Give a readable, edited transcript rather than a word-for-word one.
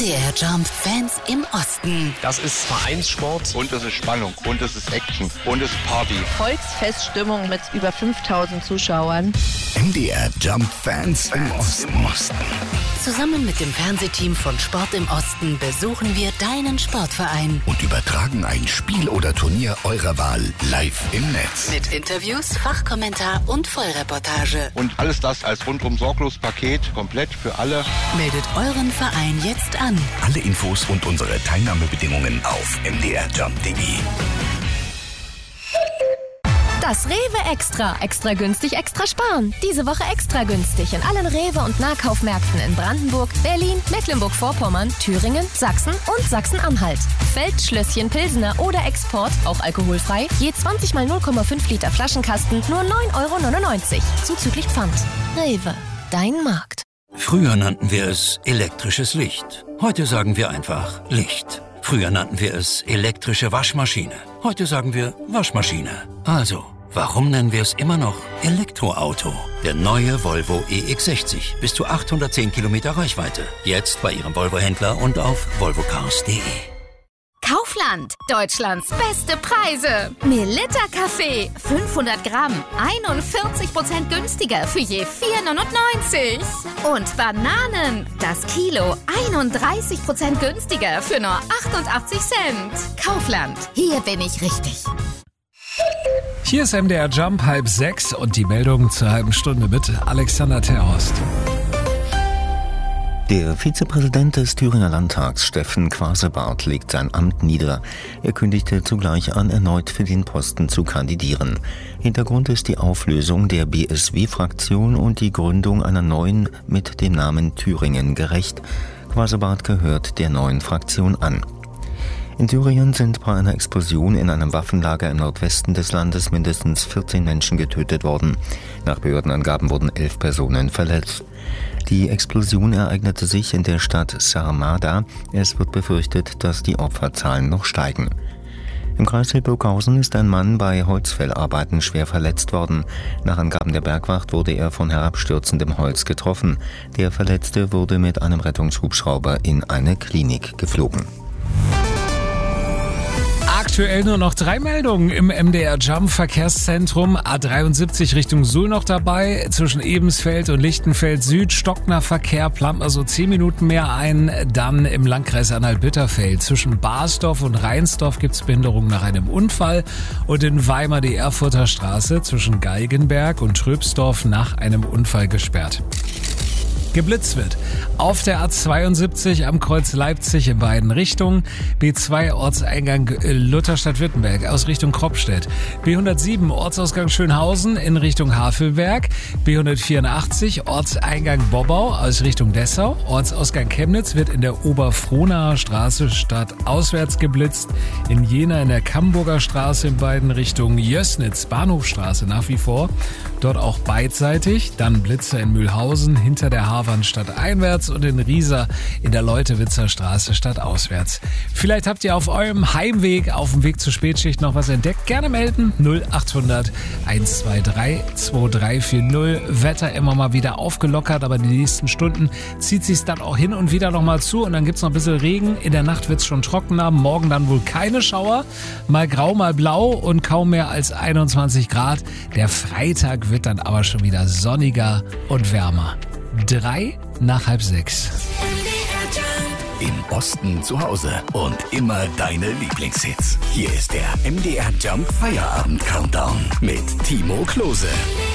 MDR Jump Fans im Osten. Das ist Vereinssport. Und es ist Spannung. Und es ist Action. Und es ist Party. Volksfeststimmung mit über 5000 Zuschauern. MDR Jump Fans im Osten. Zusammen mit dem Fernsehteam von Sport im Osten besuchen wir deinen Sportverein. Und übertragen ein Spiel oder Turnier eurer Wahl live im Netz. Mit Interviews, Fachkommentar und Vollreportage. Und alles das als rundum sorglos Paket, komplett für alle. Meldet euren Verein jetzt an. Alle Infos und unsere Teilnahmebedingungen auf mdrjump.de. Das Rewe Extra. Extra günstig, extra sparen. Diese Woche extra günstig in allen Rewe- und Nahkaufmärkten in Brandenburg, Berlin, Mecklenburg-Vorpommern, Thüringen, Sachsen und Sachsen-Anhalt. Feldschlösschen Pilsener oder Export, auch alkoholfrei, je 20 mal 0,5 Liter Flaschenkasten, nur 9,99 € zuzüglich Pfand. Rewe, dein Markt. Früher nannten wir es elektrisches Licht. Heute sagen wir einfach Licht. Früher nannten wir es elektrische Waschmaschine. Heute sagen wir Waschmaschine. Also, warum nennen wir es immer noch Elektroauto? Der neue Volvo EX60. Bis zu 810 Kilometer Reichweite. Jetzt bei Ihrem Volvo-Händler und auf volvocars.de. Kaufland, Deutschlands beste Preise. Melitta Kaffee, 500 Gramm, 41% günstiger für je 4,99 €. Und Bananen, das Kilo, 31% günstiger für nur 88 Cent. Kaufland, hier bin ich richtig. Hier ist MDR Jump 5:30 und die Meldung zur halben Stunde mit Alexander Terhorst. Der Vizepräsident des Thüringer Landtags, Steffen Quasebart, legt sein Amt nieder. Er kündigte zugleich an, erneut für den Posten zu kandidieren. Hintergrund ist die Auflösung der BSW-Fraktion und die Gründung einer neuen mit dem Namen Thüringen gerecht. Quasebart gehört der neuen Fraktion an. In Thüringen sind bei einer Explosion in einem Waffenlager im Nordwesten des Landes mindestens 14 Menschen getötet worden. Nach Behördenangaben wurden 11 Personen verletzt. Die Explosion ereignete sich in der Stadt Sarmada. Es wird befürchtet, dass die Opferzahlen noch steigen. Im Kreis Hildburghausen ist ein Mann bei Holzfällarbeiten schwer verletzt worden. Nach Angaben der Bergwacht wurde er von herabstürzendem Holz getroffen. Der Verletzte wurde mit einem Rettungshubschrauber in eine Klinik geflogen. Aktuell nur noch 3 Meldungen im MDR Jump Verkehrszentrum. A73 Richtung Suhl noch dabei. Zwischen Ebensfeld und Lichtenfeld Süd stockender Verkehr, plant man so 10 Minuten mehr ein. Dann im Landkreis Anhalt-Bitterfeld. Zwischen Basdorf und Rheinsdorf gibt es Behinderungen nach einem Unfall. Und in Weimar die Erfurter Straße zwischen Geigenberg und Tröbsdorf nach einem Unfall gesperrt. Geblitzt wird auf der A72 am Kreuz Leipzig in beiden Richtungen, B2 Ortseingang Lutherstadt-Württemberg aus Richtung Kroppstedt, B107 Ortsausgang Schönhausen in Richtung Havelberg, B184 Ortseingang Bobbau aus Richtung Dessau, Ortsausgang Chemnitz wird in der Oberfrohnaer Straße stadtauswärts geblitzt, in Jena in der Camburger Straße in beiden Richtungen, Jößnitz Bahnhofstraße nach wie vor, dort auch beidseitig, dann Blitzer in Mühlhausen hinter der Havann stadteinwärts und in Riesa in der Leutewitzer Straße stadtauswärts. Vielleicht habt ihr auf eurem Heimweg, auf dem Weg zur Spätschicht noch was entdeckt. Gerne melden. 0800 123 2340. Wetter immer mal wieder aufgelockert, aber die nächsten Stunden zieht sich's dann auch hin und wieder noch mal zu und dann gibt's noch ein bisschen Regen. In der Nacht wird's schon trockener. Morgen dann wohl keine Schauer. Mal grau, mal blau und kaum mehr als 21 Grad. Der Freitag wird dann aber schon wieder sonniger und wärmer. 3 nach halb 6. Im Osten zu Hause und immer deine Lieblingshits. Hier ist der MDR Jump Feierabend Countdown mit Timo Klose.